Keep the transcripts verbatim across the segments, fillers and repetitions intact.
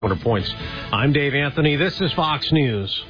Quarter points. I'm Dave Anthony. This is Fox News.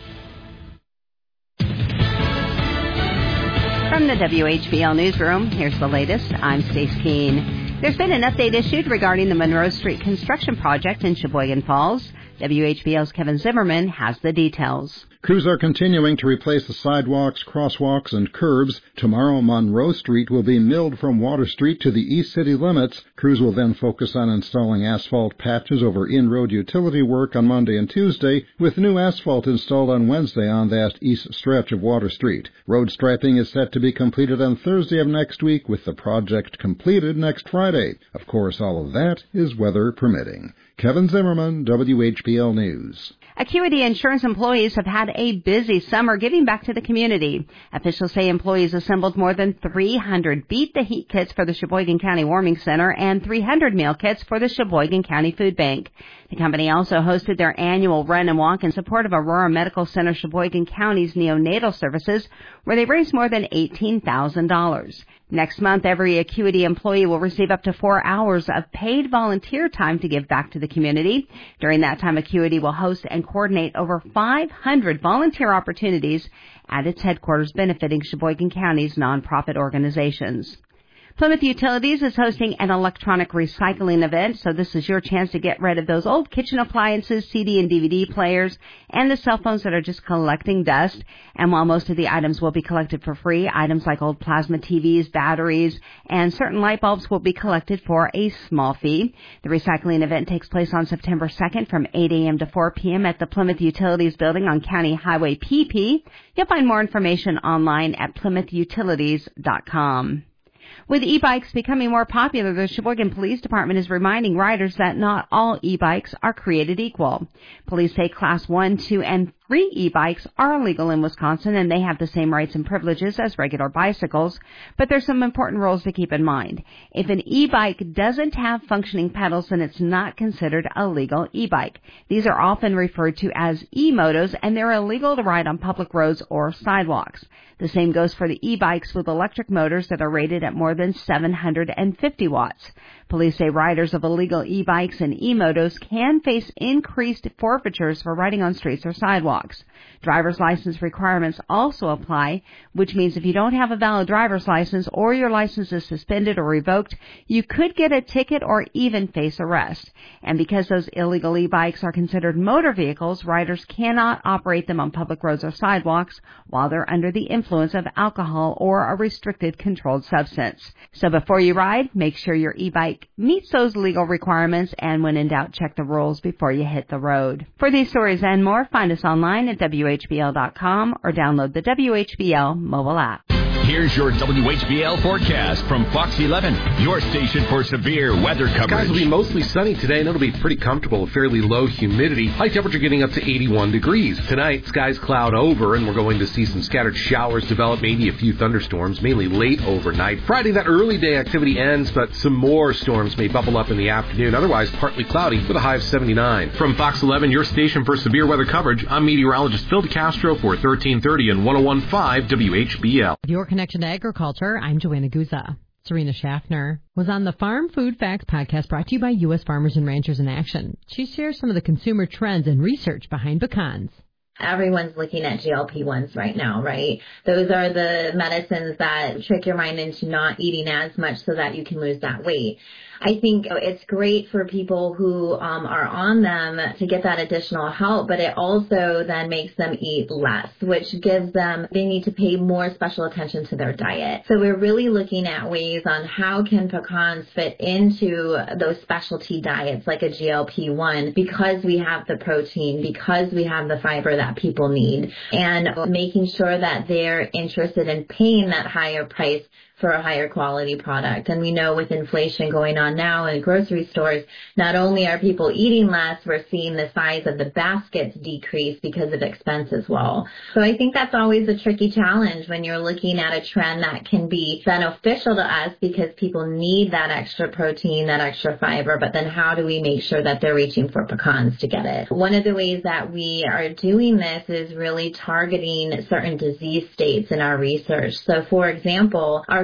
From the W H B L Newsroom, here's the latest. I'm Stace Keene. There's been an update issued regarding the Monroe Street construction project in Sheboygan Falls. W H B L's Kevin Zimmerman has the details. Crews are continuing to replace the sidewalks, crosswalks, and curbs. Tomorrow, Monroe Street will be milled from Water Street to the east city limits. Crews will then focus on installing asphalt patches over in-road utility work on Monday and Tuesday, with new asphalt installed on Wednesday on that east stretch of Water Street. Road striping is set to be completed on Thursday of next week, with the project completed next Friday. Of course, all of that is weather permitting. Kevin Zimmerman, W H B L News. Acuity Insurance employees have had a busy summer giving back to the community. Officials say employees assembled more than three hundred Beat the Heat kits for the Sheboygan County Warming Center and three hundred meal kits for the Sheboygan County Food Bank. The company also hosted their annual run and walk in support of Aurora Medical Center Sheboygan County's neonatal services, where they raised more than eighteen thousand dollars. Next month, every Acuity employee will receive up to four hours of paid volunteer time to give back to the community. During that time, Acuity will host and coordinate over five hundred volunteer opportunities at its headquarters, benefiting Sheboygan County's nonprofit organizations. Plymouth Utilities is hosting an electronic recycling event, so this is your chance to get rid of those old kitchen appliances, C D and D V D players, and the cell phones that are just collecting dust. And while most of the items will be collected for free, items like old plasma T Vs, batteries, and certain light bulbs will be collected for a small fee. The recycling event takes place on September second from eight a.m. to four p.m. at the Plymouth Utilities building on County Highway P P. You'll find more information online at plymouth utilities dot com. With e-bikes becoming more popular, the Sheboygan Police Department is reminding riders that not all e-bikes are created equal. Police say Class one, two, and three e-bikes are legal in Wisconsin, and they have the same rights and privileges as regular bicycles, but there's some important rules to keep in mind. If an e-bike doesn't have functioning pedals, then it's not considered a legal e-bike. These are often referred to as e-motos, and they're illegal to ride on public roads or sidewalks. The same goes for the e-bikes with electric motors that are rated at more than seven hundred fifty watts. Police say riders of illegal e-bikes and e-motos can face increased forfeitures for riding on streets or sidewalks. Driver's license requirements also apply, which means if you don't have a valid driver's license or your license is suspended or revoked, you could get a ticket or even face arrest. And because those illegal e-bikes are considered motor vehicles, riders cannot operate them on public roads or sidewalks while they're under the influence of alcohol or a restricted controlled substance. So before you ride, make sure your e-bike meets those legal requirements, and when in doubt, check the rules before you hit the road. For these stories and more, find us online at W H B L dot com or download the W H B L mobile app. Here's your W H B L forecast from Fox eleven, your station for severe weather coverage. Guys, it'll be mostly sunny today, and it'll be pretty comfortable, fairly low humidity. High temperature getting up to eighty-one degrees. Tonight, skies cloud over, and we're going to see some scattered showers develop, maybe a few thunderstorms, mainly late overnight. Friday, that early day activity ends, but some more storms may bubble up in the afternoon. Otherwise, partly cloudy with a high of seventy-nine. From Fox eleven, your station for severe weather coverage, I'm meteorologist Phil DeCastro for thirteen thirty and one oh one point five W H B L. Your connection to agriculture, I'm Joanna Guza. Serena Schaffner was on the Farm Food Facts podcast brought to you by U S Farmers and Ranchers in Action. She shares some of the consumer trends and research behind pecans. Everyone's looking at G L P ones right now, right? Those are the medicines that trick your mind into not eating as much so that you can lose that weight. I think it's great for people who um, are on them to get that additional help, but it also then makes them eat less, which gives them, they need to pay more special attention to their diet. So we're really looking at ways on how can pecans fit into those specialty diets like a G L P one, because we have the protein, because we have the fiber that people need, and making sure that they're interested in paying that higher price for a higher quality product. And we know with inflation going on now in grocery stores, not only are people eating less, we're seeing the size of the baskets decrease because of expense as well. So I think that's always a tricky challenge when you're looking at a trend that can be beneficial to us because people need that extra protein, that extra fiber, but then how do we make sure that they're reaching for pecans to get it? One of the ways that we are doing this is really targeting certain disease states in our research. So for example, our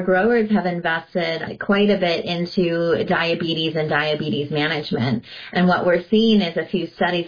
growers have invested quite a bit into diabetes and diabetes management. And what we're seeing is a few studies